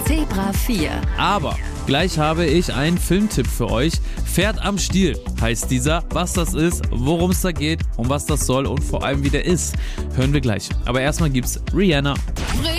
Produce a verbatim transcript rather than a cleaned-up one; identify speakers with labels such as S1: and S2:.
S1: Zebra vier.
S2: Aber gleich habe ich einen Filmtipp für euch. Pferd am Stiel heißt dieser. Was das ist, worum es da geht, um was das soll und vor allem wie der ist, hören wir gleich. Aber erstmal gibt's Rihanna.